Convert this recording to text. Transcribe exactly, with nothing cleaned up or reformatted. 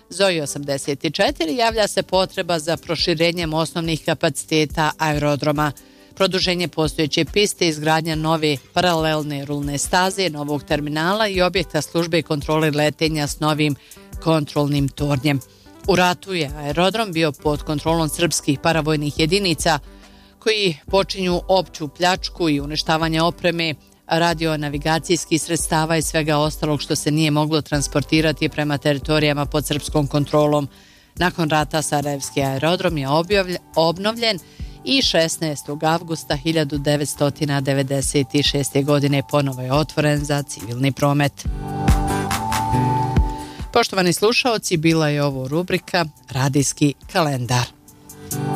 Zoji osamdeset četiri javlja se potreba za proširenjem osnovnih kapaciteta aerodroma. Produženje postojeće piste, izgradnja nove paralelne rulne staze, novog terminala i objekta službe kontrole letenja s novim kontrolnim tornjem. U ratu je aerodrom bio pod kontrolom srpskih paravojnih jedinica koji počinju opću pljačku i uništavanje opreme, radionavigacijskih sredstava i svega ostalog što se nije moglo transportirati prema teritorijama pod srpskom kontrolom. Nakon rata Sarajevski aerodrom je obnovljen i šesnaestog avgusta hiljadu devetsto devedeset šeste. godine ponovo je otvoren za civilni promet. Poštovani slušaoci, bila je ovo rubrika Radijski kalendar.